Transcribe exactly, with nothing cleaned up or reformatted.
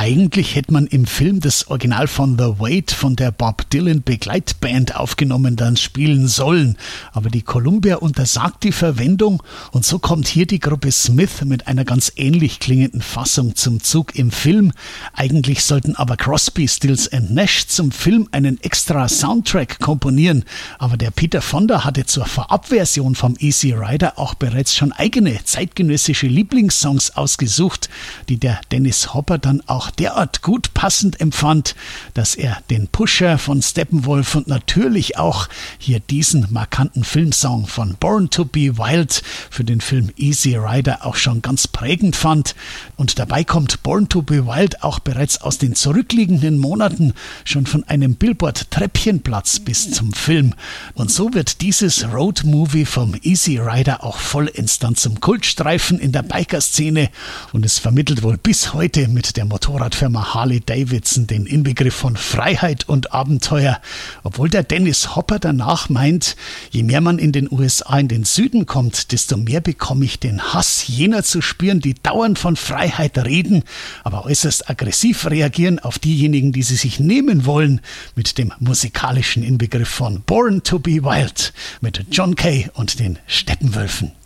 Eigentlich hätte man im Film das Original von The Wait von der Bob Dylan Begleitband aufgenommen dann spielen sollen, aber die Columbia untersagt die Verwendung und so kommt hier die Gruppe Smith mit einer ganz ähnlich klingenden Fassung zum Zug im Film. Eigentlich sollten aber Crosby, Stills and Nash zum Film einen extra Soundtrack komponieren, aber der Peter Fonda hatte zur Vorabversion vom Easy Rider auch bereits schon eigene zeitgenössische Lieblingssongs ausgesucht, die der Dennis Hopper dann auch derart gut passend empfand, dass er den Pusher von Steppenwolf und natürlich auch hier diesen markanten Filmsong von Born to be Wild für den Film Easy Rider auch schon ganz prägend fand. Und dabei kommt Born to be Wild auch bereits aus den zurückliegenden Monaten schon von einem Billboard-Treppchenplatz bis zum Film. Und so wird dieses Road-Movie vom Easy Rider auch vollends dann zum Kultstreifen in der Biker-Szene und es vermittelt wohl bis heute mit der Motorradfirma Harley Davidson den Inbegriff von Freiheit und Abenteuer, obwohl der Dennis Hopper danach meint, je mehr man in den U S A in den Süden kommt, desto mehr bekomme ich den Hass jener zu spüren, die dauernd von Freiheit reden, aber äußerst aggressiv reagieren auf diejenigen, die sie sich nehmen wollen, mit dem musikalischen Inbegriff von Born to be Wild, mit John Kay und den Steppenwölfen.